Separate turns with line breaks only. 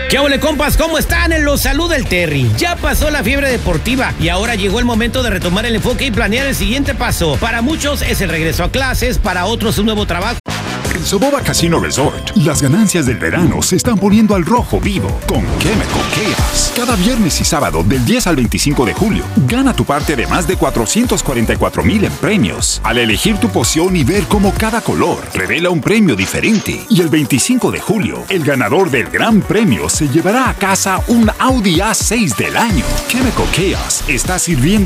¿Qué ole, compas? ¿Cómo están? Los saluda el Terry. Ya pasó la fiebre deportiva y ahora llegó el momento de retomar el enfoque y planear el siguiente paso. Para muchos es el regreso a clases, para otros un nuevo trabajo.
En Soboba Casino Resort, las ganancias del verano se están poniendo al rojo vivo con ¿Qué me coqueas? Cada viernes y sábado del 10 al 25 de julio, gana tu parte de más de 444,000 en premios. Al elegir tu poción y ver cómo cada color revela un premio diferente. Y el 25 de julio, el ganador del gran premio se llevará a casa un Audi A6 del año. ¿Qué me coqueas? Está sirviendo